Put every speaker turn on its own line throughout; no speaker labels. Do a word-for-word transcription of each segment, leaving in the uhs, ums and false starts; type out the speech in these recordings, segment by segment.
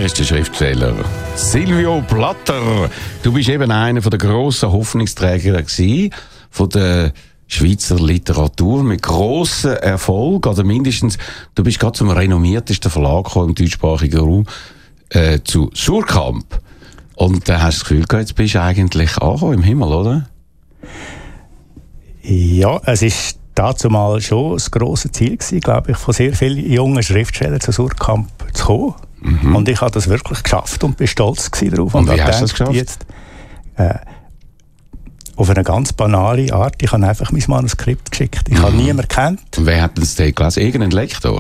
ist der Schriftsteller Silvio Platter. Du bist eben einer der grossen Hoffnungsträger gewesen, von der Schweizer Literatur mit grossen Erfolg. Oder mindestens, du bist gerade zum renommiertesten Verlag gekommen im deutschsprachigen Raum, äh, zu Suhrkamp. Und da hast du das Gefühl gehabt, jetzt bist du eigentlich angekommen im Himmel, oder?
Ja, es ist dazu mal schon das grosse Ziel gewesen, glaube ich, von sehr vielen jungen Schriftstellern zu Suhrkamp zu kommen. Mhm. Und ich habe das wirklich geschafft und bin stolz darauf.
Und, und wie hast du das geschafft?
Jetzt, äh, auf eine ganz banale Art. Ich habe einfach mein Manuskript geschickt. Ich mhm. habe niemanden gekannt.
Und wer hat das denn gelesen? Irgendein Lektor?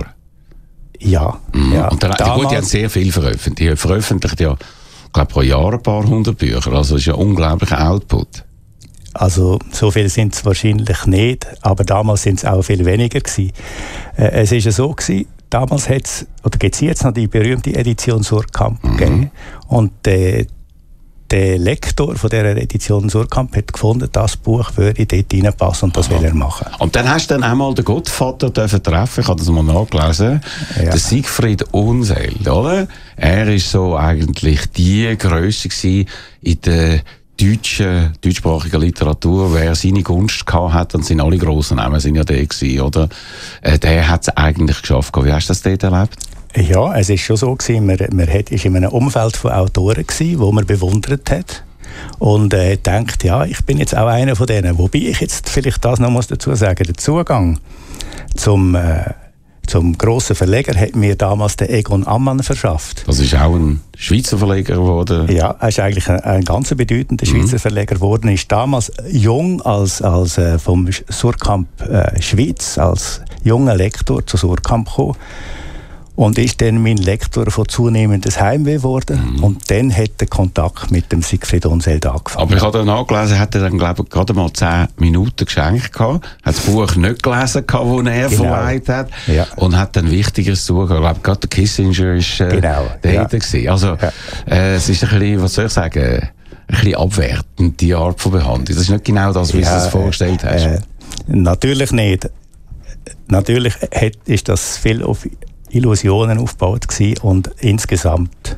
Ja.
Mhm.
ja.
Und dann, damals, gut, die haben sehr viel veröffentlicht. Die veröffentlicht ja, ich glaube, pro Jahr ein paar hundert Bücher. Also das ist ja ein unglaublicher Output.
Also so viel sind es wahrscheinlich nicht, aber damals sind es auch viel weniger gewesen. Äh, es ist ja so gewesen, damals hat's, oder gibt es jetzt noch die berühmte Edition Suhrkamp mhm. gegeben. Und äh, der Lektor von dieser Edition Suhrkamp hat gefunden, das Buch würde dort reinpassen und das Aha. will er machen.
Und dann hast du dann einmal den Gottvater treffen, ich habe das mal nachgelesen, ja. den Siegfried Unseld, oder? Er war so eigentlich die Grösse gewesen in der deutschen, deutschsprachigen Literatur. Wer seine Gunst gehabt hat, und sind alle grossen Namen sind ja der gewesen, oder? Äh, der hat es eigentlich geschafft. Wie hast du das dort erlebt?
Ja, es ist schon so gewesen, man, man hat, ist in einem Umfeld von Autoren gewesen, wo man bewundert hat und äh, denkt, ja, ich bin jetzt auch einer von denen. Wobei ich jetzt vielleicht das noch muss dazu sagen, der Zugang zum äh, zum grossen Verleger hat mir damals der Egon Ammann verschafft.
Das ist auch ein Schweizer Verleger geworden.
Ja, er ist eigentlich ein, ein ganz bedeutender Schweizer mhm. Verleger geworden. Er ist damals jung als, als äh, vom Suhrkamp äh, Schweiz, als junger Lektor zu Suhrkamp gekommen. Und ist dann mein Lektor von zunehmendes Heimweh geworden. Mhm. Und dann hat der Kontakt mit dem Siegfried Unseld angefangen.
Aber ich habe dann nachgelesen, hat er dann, glaube ich, gerade mal zehn Minuten geschenkt gehabt. Hat das Buch nicht gelesen gehabt, das er genau. verleiht hat. Ja. Und hat dann Wichtigeres zu tun. Ich glaube, gerade der Kissinger ist äh, genau. der ja. gewesen. Also, ja. äh, es ist ein bisschen, was soll ich sagen, ein bisschen abwertend, die Art von Behandlung. Das ist nicht genau das, wie ja, du es vorgestellt hast. Äh,
natürlich nicht. Natürlich hat, ist das viel auf Illusionen aufgebaut gewesen und insgesamt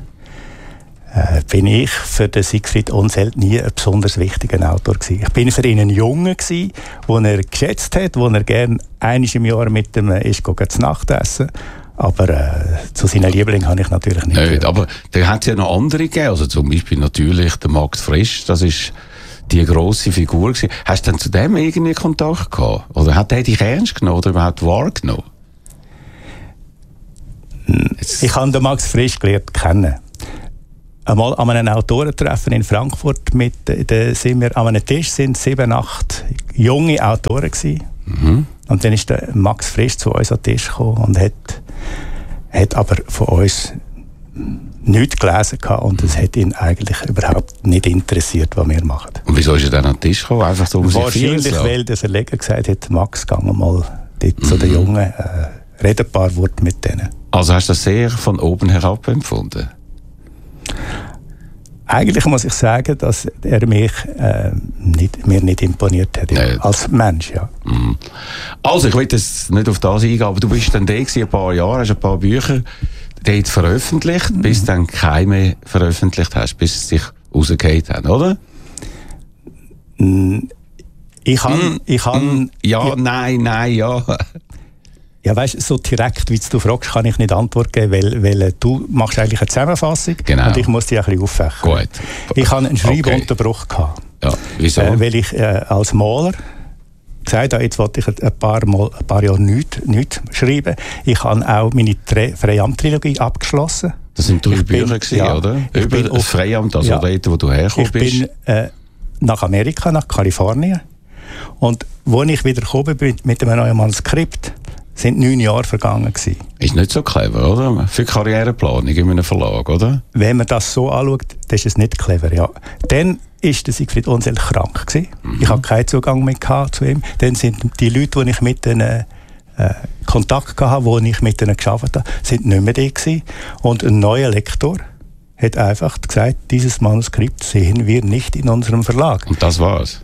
äh, bin ich für den Siegfried Unseld nie ein besonders wichtiger Autor gewesen. Ich bin für ihn ein Junge gewesen, den er geschätzt hat, wo er gerne einmal im Jahr mit dem ist zu Nacht essen. Aber äh, zu seinen Lieblingen habe ich natürlich nicht.
Nicht aber da hat es ja noch andere gegeben, also zum Beispiel natürlich der Max Frisch, das ist die grosse Figur gewesen. Hast du denn zu dem irgendwie Kontakt gehabt? Oder hat er dich ernst genommen oder überhaupt wahrgenommen?
Ich habe den Max Frisch gelernt kennen. Einmal an einem Autorentreffen in Frankfurt mit, da sind wir an einem Tisch, sind sieben, acht junge Autoren gewesen. Mhm. Und dann ist der Max Frisch zu uns an den Tisch gekommen und hat, hat aber von uns nichts gelesen gehabt und es hat ihn eigentlich überhaupt nicht interessiert, was wir machen.
Und wieso ist er dann an den Tisch gekommen? Einfach so, um
wahrscheinlich, weil der Verleger gesagt hat, Max, geh mal dort mhm. zu den Jungen, äh, rede ein paar Worte mit denen.
Also hast du das sehr von oben herab empfunden?
Eigentlich muss ich sagen, dass er mich äh, nicht, mir nicht imponiert hat. Ja, als Mensch, ja.
Mhm. Also, ich will jetzt nicht auf das eingehen, aber du bist dann da gewesen, ein paar Jahre, hast ein paar Bücher dort veröffentlicht, mhm. bis du dann keine mehr veröffentlicht hast, bis sie sich rausgefallen haben, oder?
Ich habe... Mm, ich hab,
mm, ja, ja, nein, nein, ja...
Ja, weißt, so direkt, wie du fragst, kann ich nicht Antwort geben, weil, weil du machst eigentlich eine Zusammenfassung
genau.
und ich muss die ein bisschen auffächern.
Gut.
Ich hatte einen Schreibunterbruch. Okay.
Ja, wieso?
Äh, weil ich äh, als Maler gesagt habe, jetzt wollte ich ein paar, Mal, ein paar Jahre nichts, nichts schreiben. Ich habe auch meine Freiamt-Trilogie abgeschlossen.
Das sind drei Bücher gewesen,
ja,
oder? Über das Freiamt, also ja, dort, wo du hergekommen bist.
Ich bin äh, nach Amerika, nach Kalifornien. Und als ich wieder gekommen bin mit einem neuen Manuskript, sind neun Jahre vergangen gewesen. Ist
nicht so clever, oder? Für Karriereplanung in einem Verlag, oder?
Wenn man das so anschaut, dann ist es nicht clever, ja. Dann war der Siegfried Unseld krank gewesen. Mhm. Ich hatte keinen Zugang mehr zu ihm. Dann sind die Leute, die ich mit denen äh, Kontakt hatte, wo ich mit denen gearbeitet habe, sind nicht mehr da gewesen. Und ein neuer Lektor hat einfach gesagt, dieses Manuskript sehen wir nicht in unserem Verlag.
Und das war's?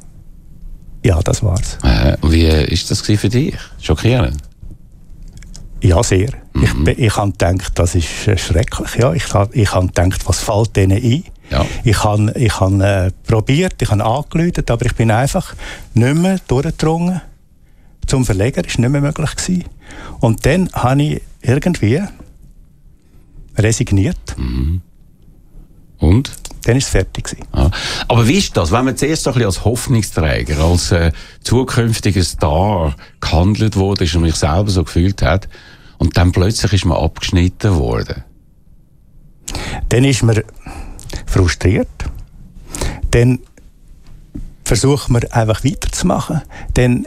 Ja, das war's.
Äh, wie war das für dich? Schockierend?
Ja, sehr.
Mhm.
Ich, ich habe gedacht, das ist äh, schrecklich. Ja. Ich, ich habe gedacht, was fällt denen ein?
Ja.
Ich habe ich hab, äh, probiert, ich habe angerufen, aber ich bin einfach nicht mehr durchgedrungen. Zum Verleger war es nicht mehr möglich gewesen. Und dann habe ich irgendwie resigniert.
Mhm. Und?
Dann war es fertig gewesen.
Ja. Aber wie ist das, wenn man zuerst so ein bisschen als Hoffnungsträger, als äh, zukünftiger Star gehandelt wurde und mich selber so gefühlt hat, und dann plötzlich ist man abgeschnitten worden?
Dann ist man frustriert. Dann versucht man einfach weiterzumachen. Dann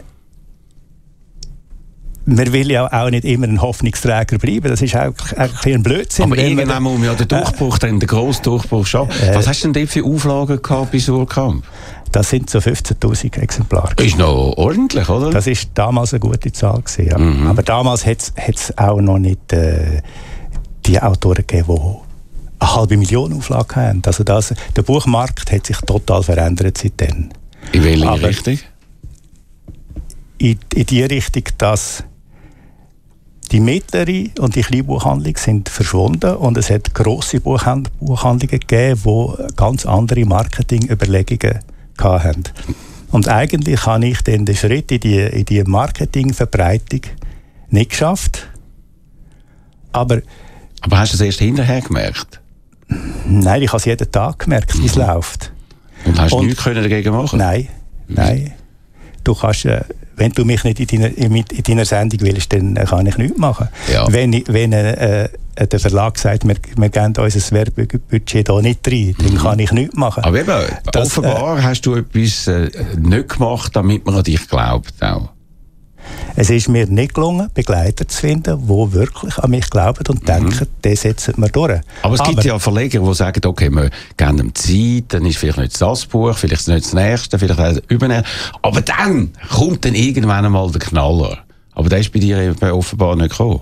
man will ja auch nicht immer ein Hoffnungsträger bleiben. Das ist eigentlich, eigentlich ein Blödsinn.
Aber irgendwann muss man ja den Durchbruch, äh, den grossen Durchbruch schaffen. Äh, Was hast du denn dort für Auflagen gehabt bei Surkamp?
Das sind so fünfzehntausend Exemplare.
Ist noch ordentlich, oder?
Das war damals eine gute Zahl gewesen, ja.
Mhm.
Aber damals hat es auch noch nicht äh, die Autoren gegeben, die eine halbe Million Auflagen haben. Also das, der Buchmarkt hat sich total verändert seitdem.
In welche Aber Richtung?
In, in die Richtung, dass die mittlere und die kleine Buchhandlung sind verschwunden und es hat grosse Buchhand- Buchhandlungen gegeben, die ganz andere Marketingüberlegungen hatten. Und eigentlich habe ich dann den Schritt in die, in die Marketingverbreitung nicht geschafft. Aber,
Aber hast du es erst hinterher gemerkt?
Nein, ich habe es jeden Tag gemerkt, wie es mhm. läuft.
Und hast du
und,
nichts dagegen machen?
Nein, nein. Du kannst, äh, wenn du mich nicht in deiner, in, in deiner Sendung willst, dann kann ich nichts machen.
Ja.
Wenn, wenn äh, der Verlag sagt, wir, wir geben unser Werbebudget hier nicht rein, dann mhm. kann ich nichts machen.
Aber eben, das, offenbar äh, hast du etwas äh, nicht gemacht, damit man an dich glaubt auch.
Es ist mir nicht gelungen, Begleiter zu finden, die wirklich an mich glauben und mhm. denken, den setzen wir durch.
Aber es gibt Aber, ja Verleger, die sagen, okay, wir geben ihm Zeit, dann ist vielleicht nicht das Buch, vielleicht nicht das nächste, vielleicht das übernächste. Aber dann kommt dann irgendwann einmal der Knaller. Aber der ist bei dir offenbar nicht gekommen.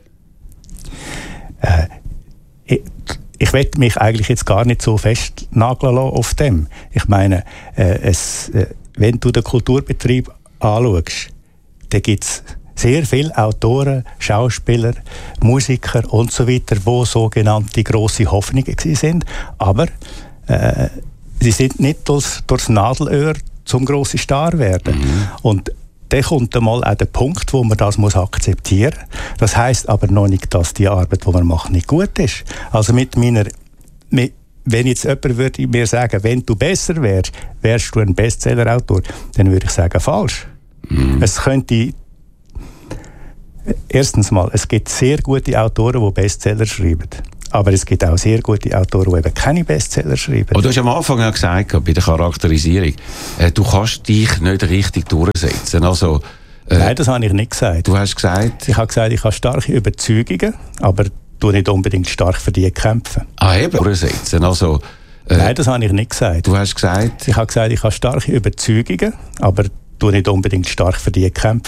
Äh, ich, ich will mich eigentlich jetzt gar nicht so festnageln lassen auf dem. Ich meine, äh, es, äh, wenn du den Kulturbetrieb anschaust, da gibt es sehr viele Autoren, Schauspieler, Musiker und so weiter, die sogenannte grosse Hoffnungen sind. Aber äh, sie sind nicht durchs, durchs Nadelöhr zum grossen Star werden. Mhm. Und dann kommt einmal auch der Punkt, wo man das muss akzeptieren muss. Das heisst aber noch nicht, dass die Arbeit, die man macht, nicht gut ist. Also mit meiner... Mit, wenn jetzt jemand würde mir sagen, wenn du besser wärst, wärst du ein Bestsellerautor, dann würde ich sagen, falsch. Mm. Es könnte erstens mal, es gibt sehr gute Autoren, die Bestseller schreiben. Aber es gibt auch sehr gute Autoren, die eben keine Bestseller schreiben.
Aber du hast am Anfang ja gesagt, bei der Charakterisierung, äh, du kannst dich nicht richtig durchsetzen. Also, äh,
Nein, das habe ich nicht gesagt.
Du hast gesagt...
Ich habe gesagt, ich habe starke Überzeugungen, aber du nicht unbedingt stark für die kämpfen.
Ah, eben, durchsetzen. Also, äh,
Nein, das habe ich nicht gesagt.
Du hast gesagt...
Ich habe gesagt, ich habe starke Überzeugungen, aber du nicht unbedingt stark für die kämpfen.